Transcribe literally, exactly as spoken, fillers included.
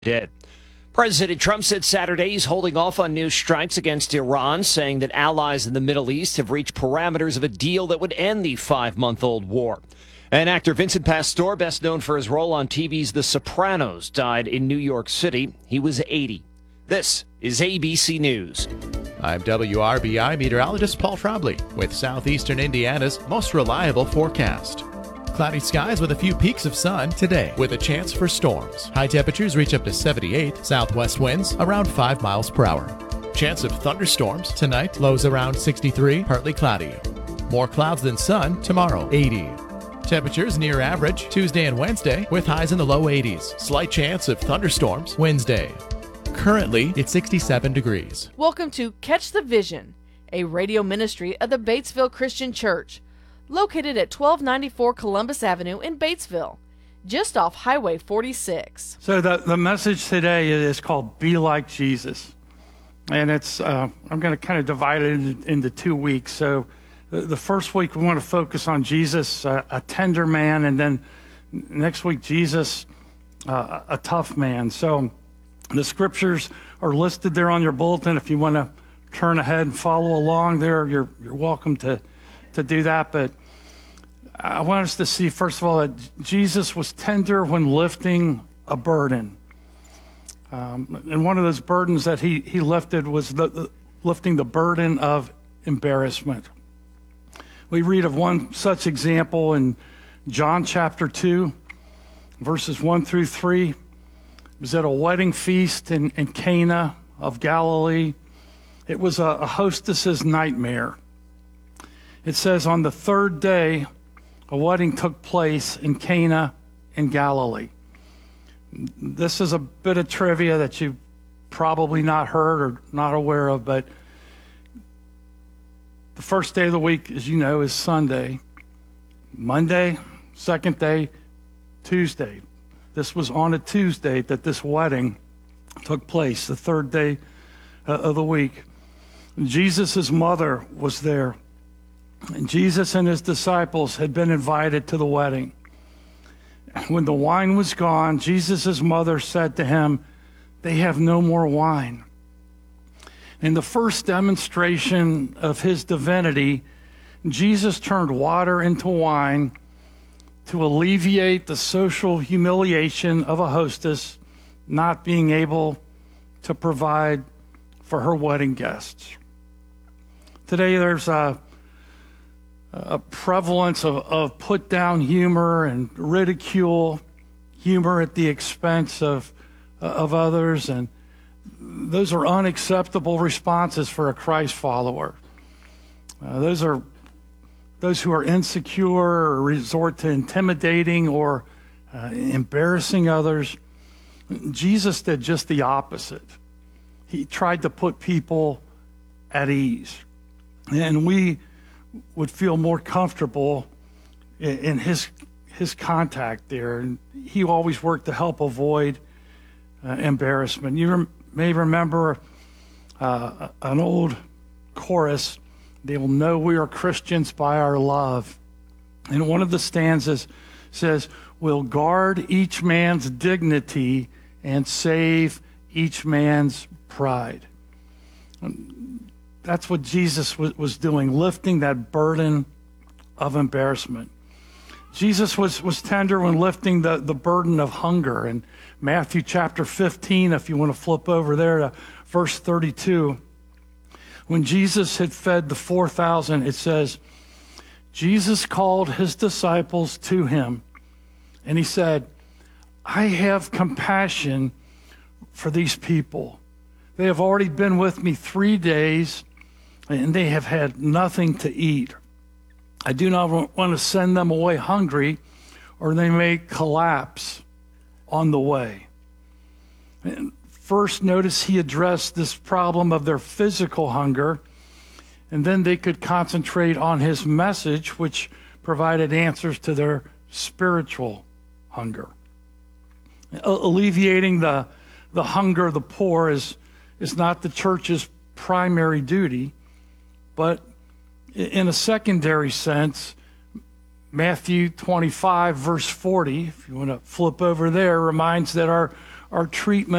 Did. President Trump said Saturday he's holding off on new strikes against Iran, saying that allies in the Middle East have reached parameters of a deal that would end the five-month-old war. And actor Vincent Pastore, best known for his role on T V's The Sopranos, died in New York City. He was eighty. This is A B C News. I'm W R B I meteorologist Paul Trombley with southeastern Indiana's most reliable forecast. Cloudy skies with a few peaks of sun today with a chance for storms. High temperatures reach up to seventy-eight, southwest winds around five miles per hour. Chance of thunderstorms tonight, lows around sixty-three, partly cloudy. More clouds than sun tomorrow, eighty. Temperatures near average Tuesday and Wednesday with highs in the low eighties. Slight chance of thunderstorms Wednesday. Currently, it's sixty-seven degrees. Welcome to Catch the Vision, a radio ministry of the Batesville Christian Church, located at twelve ninety-four Columbus Avenue in Batesville, just off Highway forty-six. So the, the message today is called Be Like Jesus. And it's uh, I'm going to kind of divide it into, into two weeks. So the, the first week we want to focus on Jesus, uh, a tender man, and then next week Jesus, uh, a tough man. So the scriptures are listed there on your bulletin. If you want to turn ahead and follow along there, you're you're welcome to, to do that. But I want us to see, first of all, that Jesus was tender when lifting a burden. Um, and one of those burdens that he, he lifted was the, the, lifting the burden of embarrassment. We read of one such example in John chapter two, verses one through three. It was at a wedding feast in, in Cana of Galilee. It was a, a hostess's nightmare. It says, on the third day, a wedding took place in Cana in Galilee. This is a bit of trivia that you've probably not heard or not aware of, but the first day of the week, as you know, is Sunday. Monday, second day, Tuesday. This was on a Tuesday that this wedding took place, the third day uh, of the week. Jesus' mother was there. And Jesus and his disciples had been invited to the wedding. When the wine was gone, Jesus' mother said to him, "They have no more wine." In the first demonstration of his divinity, Jesus turned water into wine to alleviate the social humiliation of a hostess not being able to provide for her wedding guests. Today there's a a prevalence of, of put-down humor and ridicule, humor at the expense of, of others, and those are unacceptable responses for a Christ follower. Uh, those are those who are insecure or resort to intimidating or uh, embarrassing others. Jesus did just the opposite. He tried to put people at ease, and we would feel more comfortable in, in his his contact there. And he always worked to help avoid uh, embarrassment. You rem- may remember uh, an old chorus, "They will know we are Christians by our love." And one of the stanzas says, "We'll guard each man's dignity and save each man's pride." And that's what Jesus was, was doing, lifting that burden of embarrassment. Jesus was, was tender when lifting the, the burden of hunger. In Matthew chapter fifteen, if you want to flip over there to verse thirty-two, when Jesus had fed the four thousand, it says, Jesus called his disciples to him, and he said, "I have compassion for these people. They have already been with me three days, and they have had nothing to eat. I do not want to send them away hungry, or they may collapse on the way." And first, notice he addressed this problem of their physical hunger, and then they could concentrate on his message, which provided answers to their spiritual hunger. Alleviating the, the hunger of the poor is, is not the church's primary duty, but in a secondary sense, Matthew twenty-five, verse forty, if you want to flip over there, reminds that our, our treatment